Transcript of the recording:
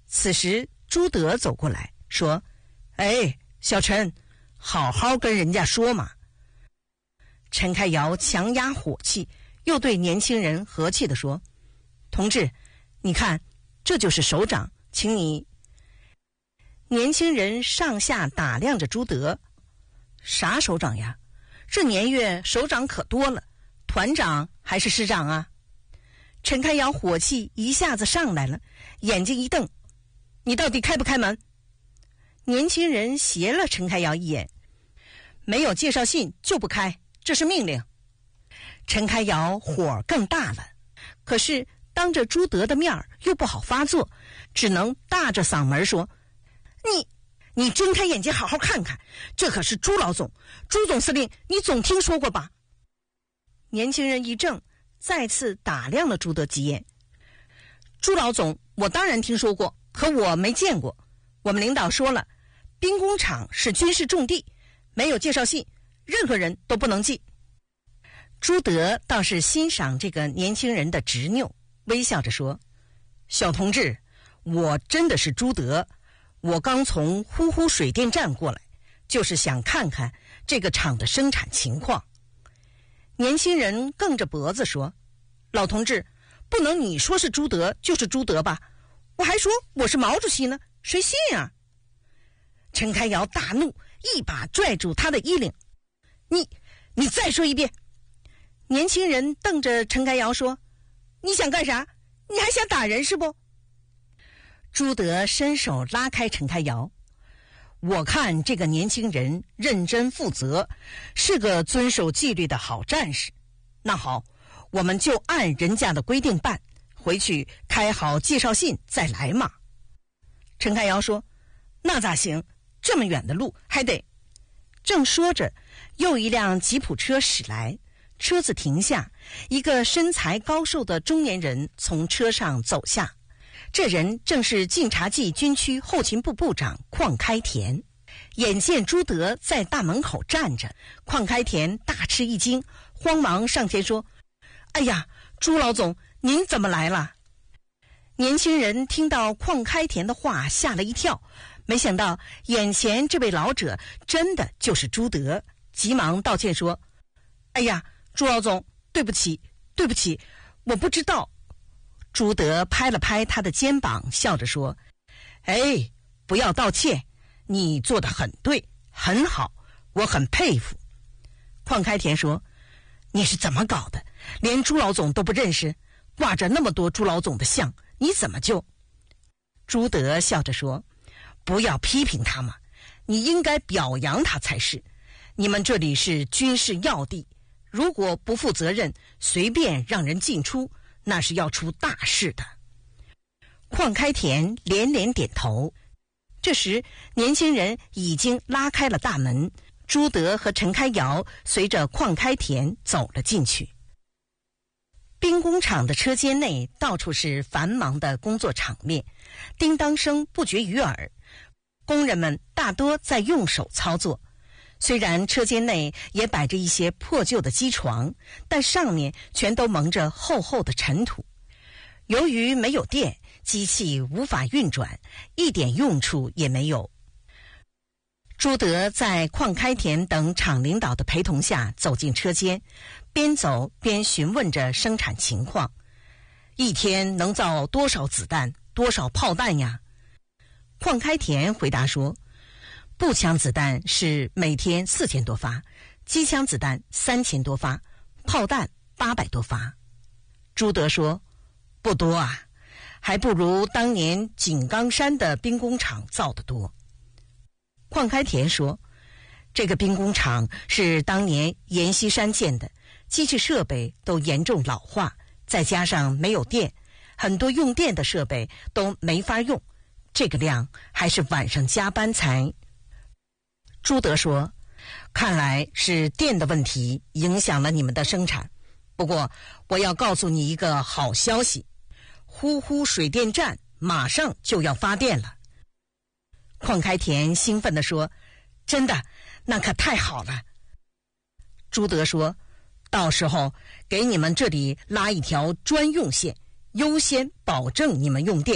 此时朱德走过来说：“哎，小陈，好好跟人家说嘛。”陈开尧强压火气，又对年轻人和气地说：“同志，你看，这就是首长，请你。”年轻人上下打量着朱德：“啥首长呀？这年月首长可多了，团长还是师长啊？”陈开尧火气一下子上来了，眼睛一瞪：“你到底开不开门？”年轻人斜了陈开尧一眼：“没有介绍信就不开，这是命令。”陈开尧火更大了，可是当着朱德的面儿又不好发作，只能大着嗓门说：“你睁开眼睛好好看看，这可是朱老总，朱总司令，你总听说过吧？”年轻人一怔，再次打量了朱德几眼。“朱老总，我当然听说过，可我没见过。我们领导说了，兵工厂是军事重地，没有介绍信，任何人都不能进。”朱德倒是欣赏这个年轻人的执拗，微笑着说：“小同志，我真的是朱德，我刚从呼呼水电站过来，就是想看看这个厂的生产情况。”年轻人梗着脖子说：“老同志，不能你说是朱德就是朱德吧？我还说我是毛主席呢，谁信啊？”陈开尧大怒，一把拽住他的衣领：“你再说一遍！”年轻人瞪着陈开尧说：“你想干啥？你还想打人是不？”朱德伸手拉开陈开尧：“我看这个年轻人认真负责，是个遵守纪律的好战士。那好，我们就按人家的规定办，回去开好介绍信再来嘛。”陈开尧说：“那咋行？这么远的路还得……”正说着，又一辆吉普车驶来，车子停下，一个身材高瘦的中年人从车上走下。这人正是晋察冀军区后勤部部长邝开田。眼见朱德在大门口站着，邝开田大吃一惊，慌忙上前说：“哎呀，朱老总，您怎么来了？”年轻人听到邝开田的话，吓了一跳，没想到眼前这位老者真的就是朱德，急忙道歉说：“哎呀，朱老总，对不起，我不知道。”朱德拍了拍他的肩膀，笑着说：“哎，不要道歉，你做得很对，很好，我很佩服。”邝开田说：“你是怎么搞的？连朱老总都不认识，挂着那么多朱老总的像，你怎么就……”朱德笑着说：“不要批评他嘛，你应该表扬他才是。你们这里是军事要地，如果不负责任，随便让人进出，那是要出大事的。”邝开田连连点头。这时年轻人已经拉开了大门，朱德和陈开尧随着邝开田走了进去。兵工厂的车间内到处是繁忙的工作场面，叮当声不绝于耳，工人们大多在用手操作。虽然车间内也摆着一些破旧的机床，但上面全都蒙着厚厚的尘土。由于没有电，机器无法运转，一点用处也没有。朱德在邝开田等厂领导的陪同下走进车间，边走边询问着生产情况：“一天能造多少子弹，多少炮弹呀？”邝开田回答说：“步枪子弹是每天4000多发，机枪子弹3000多发，炮弹800多发。”朱德说：“不多啊，还不如当年井冈山的兵工厂造得多。”邝开田说：“这个兵工厂是当年阎锡山建的，机器设备都严重老化，再加上没有电，很多用电的设备都没法用，这个量还是晚上加班才……”朱德说：“看来是电的问题影响了你们的生产。不过我要告诉你一个好消息，呼呼水电站马上就要发电了。”邝开田兴奋地说：“真的？那可太好了。”朱德说：“到时候给你们这里拉一条专用线，优先保证你们用电。”